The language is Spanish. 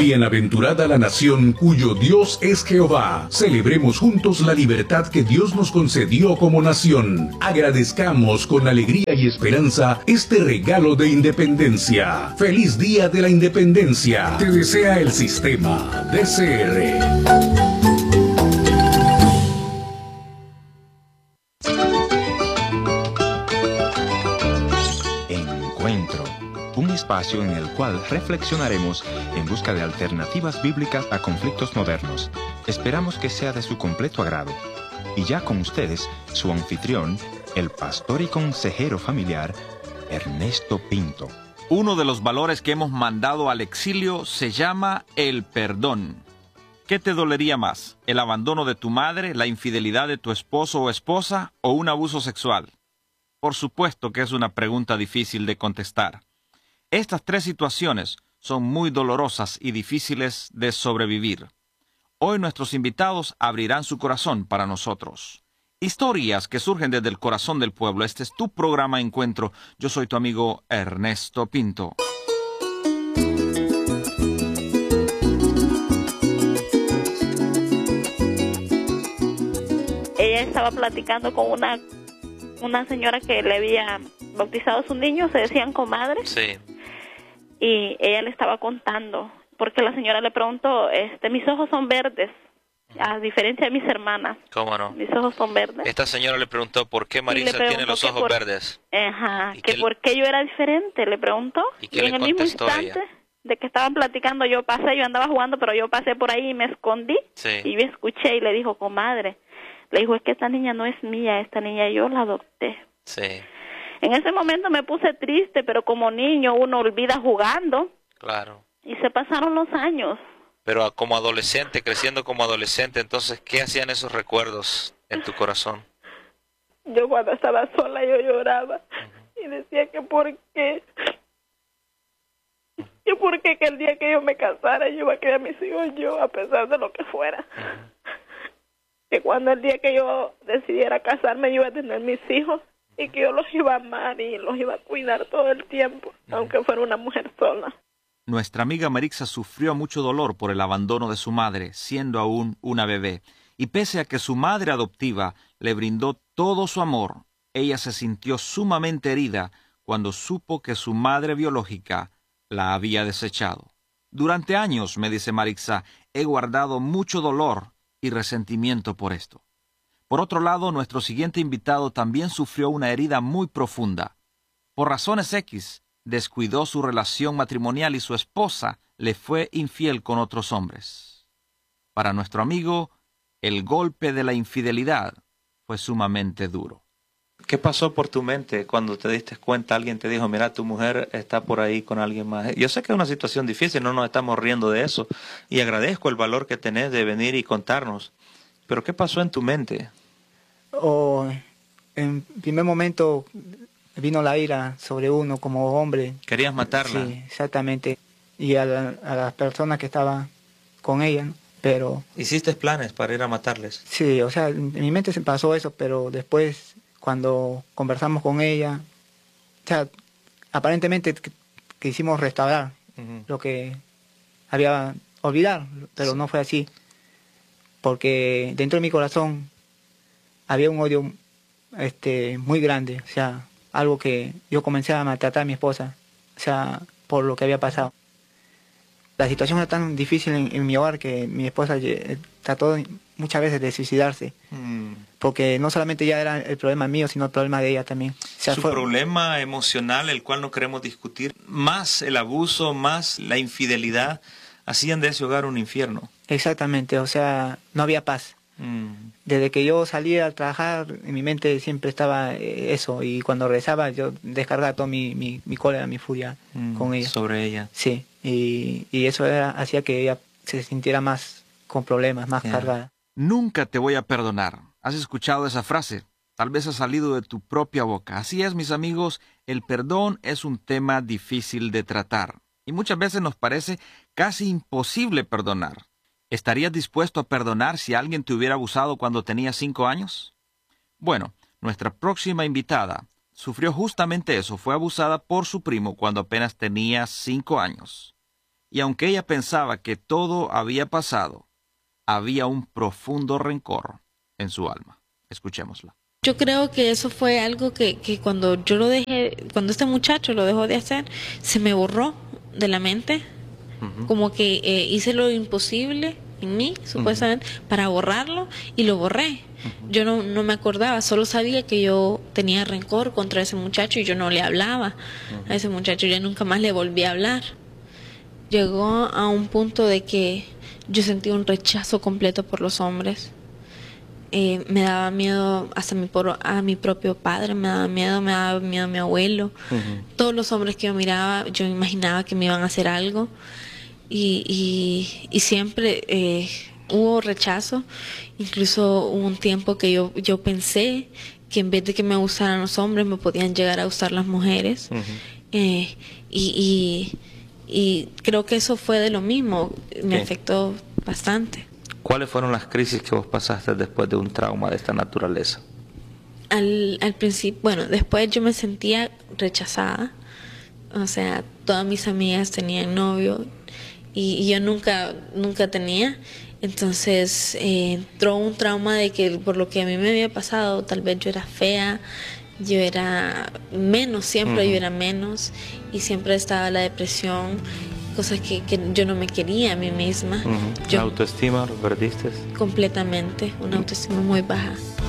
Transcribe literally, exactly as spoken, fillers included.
Bienaventurada la nación cuyo Dios es Jehová. Celebremos juntos la libertad que Dios nos concedió como nación. Agradezcamos con alegría y esperanza este regalo de independencia. ¡Feliz Día de la Independencia! Te desea el sistema D C R. Un espacio en el cual reflexionaremos en busca de alternativas bíblicas a conflictos modernos. Esperamos que sea de su completo agrado. Y ya con ustedes, su anfitrión, el pastor y consejero familiar, Ernesto Pinto. Uno de los valores que hemos mandado al exilio se llama el perdón. ¿Qué te dolería más? ¿El abandono de tu madre, la infidelidad de tu esposo o esposa o un abuso sexual? Por supuesto que es una pregunta difícil de contestar. Estas tres situaciones son muy dolorosas y difíciles de sobrevivir. Hoy nuestros invitados abrirán su corazón para nosotros. Historias que surgen desde el corazón del pueblo. Este es tu programa Encuentro. Yo soy tu amigo Ernesto Pinto. Ella estaba platicando con una, una señora que le había bautizado a su niño, se decían comadres. Sí. Y ella le estaba contando, porque la señora le preguntó, este, mis ojos son verdes, a diferencia de mis hermanas. ¿Cómo no? Mis ojos son verdes. Esta señora le preguntó por qué Marisa tiene los ojos por, verdes. Ajá, que qué, por qué yo era diferente, le preguntó. ¿Y, y en el mismo instante ella? de que estaban platicando, yo pasé, yo andaba jugando, pero yo pasé por ahí y me escondí. Sí. Y yo escuché y le dijo, comadre, le dijo, es que esta niña no es mía, esta niña yo la adopté. Sí. En ese momento me puse triste, pero como niño uno olvida jugando. Claro. Y se pasaron los años. Pero como adolescente, creciendo como adolescente, entonces, ¿qué hacían esos recuerdos en tu corazón? Yo cuando estaba sola, yo lloraba. Uh-huh. Y decía que por qué, que por qué que el día que yo me casara, yo iba a criar a mis hijos yo, a pesar de lo que fuera. Uh-huh. Que cuando el día que yo decidiera casarme, yo iba a tener mis hijos. Y que yo los iba a amar y los iba a cuidar todo el tiempo, uh-huh. aunque fuera una mujer sola. Nuestra amiga Marixa sufrió mucho dolor por el abandono de su madre, siendo aún una bebé. Y pese a que su madre adoptiva le brindó todo su amor, ella se sintió sumamente herida cuando supo que su madre biológica la había desechado. Durante años, me dice Marixa, he guardado mucho dolor y resentimiento por esto. Por otro lado, nuestro siguiente invitado también sufrió una herida muy profunda. Por razones X, descuidó su relación matrimonial y su esposa le fue infiel con otros hombres. Para nuestro amigo, el golpe de la infidelidad fue sumamente duro. ¿Qué pasó por tu mente cuando te diste cuenta, alguien te dijo, mira, tu mujer está por ahí con alguien más? Yo sé que es una situación difícil, no nos estamos riendo de eso, y agradezco el valor que tenés de venir y contarnos. ¿Pero qué pasó en tu mente? Oh, en primer momento vino la ira sobre uno como hombre. ¿Querías matarla? Sí, exactamente. Y a, la, a las personas que estaban con ella, ¿no? Pero... ¿Hiciste planes para ir a matarles? Sí, o sea, en mi mente se pasó eso, pero después, cuando conversamos con ella, o sea, aparentemente quisimos restaurar uh-huh. lo que había olvidado, pero sí. No fue así. Porque dentro de mi corazón había un odio este, muy grande, o sea, algo que yo comencé a maltratar a mi esposa, o sea, por lo que había pasado. La situación era tan difícil en, en mi hogar que mi esposa trató muchas veces de suicidarse, mm. porque no solamente ya era el problema mío, sino el problema de ella también. O sea, Su fue... problema emocional, el cual no queremos discutir, más el abuso, más la infidelidad, hacían de ese hogar un infierno. Exactamente, o sea, no había paz. Mm. Desde que yo salía a trabajar, en mi mente siempre estaba eso, y cuando regresaba yo descargaba toda mi, mi, mi cólera, mi furia mm, con ella. Sobre ella. Sí, y, y eso era, hacía que ella se sintiera más con problemas, más yeah. cargada. Nunca te voy a perdonar. ¿Has escuchado esa frase? Tal vez ha salido de tu propia boca. Así es, mis amigos, el perdón es un tema difícil de tratar. Y muchas veces nos parece casi imposible perdonar. ¿Estarías dispuesto a perdonar si alguien te hubiera abusado cuando tenías cinco años? Bueno, nuestra próxima invitada sufrió justamente eso. Fue abusada por su primo cuando apenas tenía cinco años. y aunque ella pensaba que todo había pasado, había un profundo rencor en su alma. Escuchémosla. Yo creo que eso fue algo que, que cuando yo lo dejé, cuando este muchacho lo dejó de hacer, se me borró de la mente. Uh-huh. Como que eh, hice lo imposible en mí, supuestamente, uh-huh. para borrarlo, y lo borré. Uh-huh. Yo no, no me acordaba, solo sabía que yo tenía rencor contra ese muchacho y yo no le hablaba uh-huh. a ese muchacho, ya nunca más le volví a hablar. Llegó a un punto de que yo sentí un rechazo completo por los hombres. Eh, me daba miedo hasta mi por, a mi propio padre, me daba miedo, me daba miedo a mi abuelo. Uh-huh. Todos los hombres que yo miraba, yo imaginaba que me iban a hacer algo. Y, y, y siempre eh, hubo rechazo. Incluso hubo un tiempo que yo, yo pensé que en vez de que me gustaran los hombres, me podían llegar a gustar las mujeres. Uh-huh. eh, y, y, y creo que eso fue de lo mismo, me ¿Qué? afectó bastante. ¿Cuáles fueron las crisis que vos pasaste después de un trauma de esta naturaleza? Al, al principio, bueno, después yo me sentía rechazada. O sea, todas mis amigas tenían novio y, y yo nunca, nunca tenía. Entonces eh, entró un trauma de que por lo que a mí me había pasado, tal vez yo era fea, yo era menos, siempre uh-huh. yo era menos, y siempre estaba la depresión. Cosas que, que yo no me quería a mí misma. Uh-huh. Yo, ¿La autoestima lo perdiste? Completamente, una autoestima muy baja.